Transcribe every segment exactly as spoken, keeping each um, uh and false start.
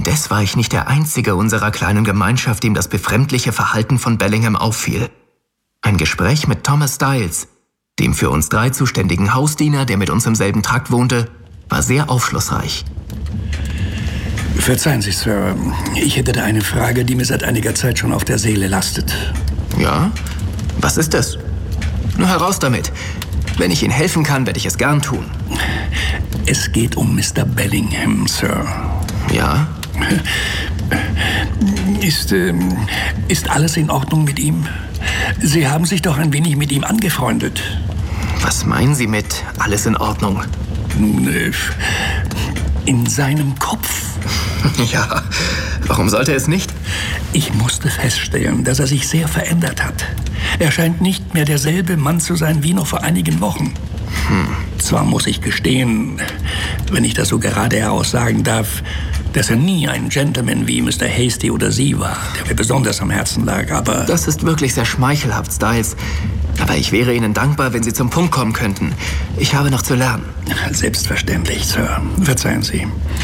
Indes war ich nicht der Einzige unserer kleinen Gemeinschaft, dem das befremdliche Verhalten von Bellingham auffiel. Ein Gespräch mit Thomas Styles, dem für uns drei zuständigen Hausdiener, der mit uns im selben Trakt wohnte, war sehr aufschlussreich. Verzeihen Sie, Sir. Ich hätte da eine Frage, die mir seit einiger Zeit schon auf der Seele lastet. Ja? Was ist das? Nur heraus damit. Wenn ich Ihnen helfen kann, werde ich es gern tun. Es geht um Mister Bellingham, Sir. Ja? Ist, ähm, ist alles in Ordnung mit ihm? Sie haben sich doch ein wenig mit ihm angefreundet. Was meinen Sie mit alles in Ordnung? Nun, äh, in seinem Kopf. Ja, warum sollte es nicht? Ich musste feststellen, dass er sich sehr verändert hat. Er scheint nicht mehr derselbe Mann zu sein wie noch vor einigen Wochen. Hm. Zwar muss ich gestehen, wenn ich das so gerade heraus sagen darf, dass er nie ein Gentleman wie Mister Hasty oder Sie war, der mir besonders am Herzen lag, aber... Das ist wirklich sehr schmeichelhaft, Styles. Aber ich wäre Ihnen dankbar, wenn Sie zum Punkt kommen könnten. Ich habe noch zu lernen. Selbstverständlich, Sir. Verzeihen Sie.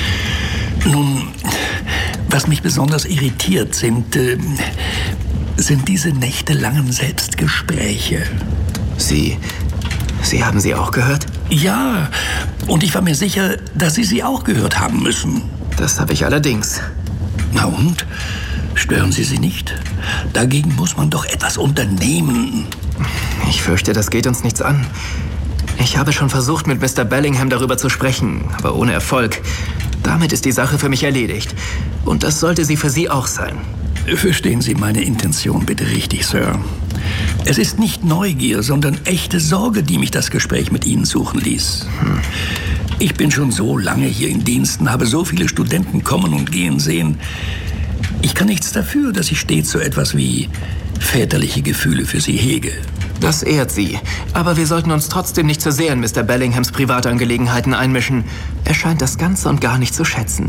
Nun, was mich besonders irritiert, sind, äh, sind diese nächtelangen Selbstgespräche. Sie... Sie haben sie auch gehört? Ja, und ich war mir sicher, dass Sie sie auch gehört haben müssen. Das habe ich allerdings. Na und? Stören Sie sie nicht? Dagegen muss man doch etwas unternehmen. Ich fürchte, das geht uns nichts an. Ich habe schon versucht, mit Mister Bellingham darüber zu sprechen, aber ohne Erfolg. Damit ist die Sache für mich erledigt. Und das sollte sie für Sie auch sein. Verstehen Sie meine Intention bitte richtig, Sir. Es ist nicht Neugier, sondern echte Sorge, die mich das Gespräch mit Ihnen suchen ließ. Hm. Ich bin schon so lange hier in Diensten, habe so viele Studenten kommen und gehen sehen. Ich kann nichts dafür, dass ich stets so etwas wie väterliche Gefühle für Sie hege. Das ehrt Sie. Aber wir sollten uns trotzdem nicht zu sehr in Mister Bellinghams Privatangelegenheiten einmischen. Er scheint das Ganze und gar nicht zu schätzen.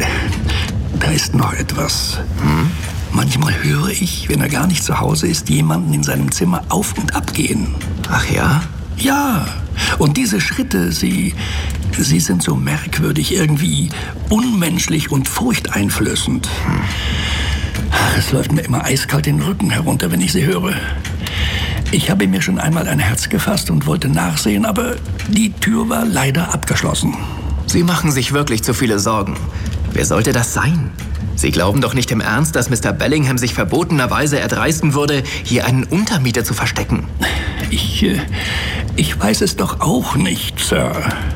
Da ist noch etwas. Hm? Manchmal höre ich, wenn er gar nicht zu Hause ist, jemanden in seinem Zimmer auf und ab gehen. Ach ja? Ja. Und diese Schritte, sie, sie sind so merkwürdig, irgendwie unmenschlich und furchteinflößend. Hm. Ach, es läuft mir immer eiskalt den Rücken herunter, wenn ich sie höre. Ich habe mir schon einmal ein Herz gefasst und wollte nachsehen, aber die Tür war leider abgeschlossen. Sie machen sich wirklich zu viele Sorgen. Wer sollte das sein? Sie glauben doch nicht im Ernst, dass Mister Bellingham sich verbotenerweise erdreisten würde, hier einen Untermieter zu verstecken? Ich, äh, ich weiß es doch auch nicht, Sir.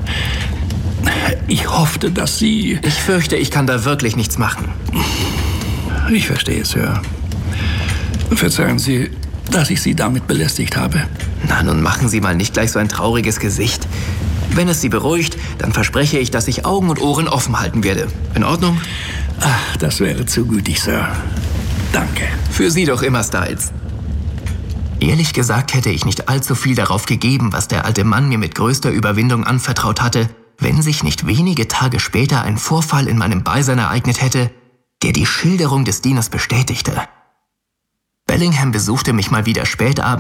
Ich hoffte, dass Sie... Ich fürchte, ich kann da wirklich nichts machen. Ich verstehe, Sir. Verzeihen Sie, dass ich Sie damit belästigt habe. Na, nun machen Sie mal nicht gleich so ein trauriges Gesicht. Wenn es Sie beruhigt, dann verspreche ich, dass ich Augen und Ohren offen halten werde. In Ordnung? Ach, das wäre zu gütig, Sir. Danke. Für Sie doch immer, Styles. Ehrlich gesagt hätte ich nicht allzu viel darauf gegeben, was der alte Mann mir mit größter Überwindung anvertraut hatte, wenn sich nicht wenige Tage später ein Vorfall in meinem Beisein ereignet hätte, der die Schilderung des Dieners bestätigte. Bellingham besuchte mich mal wieder spät abends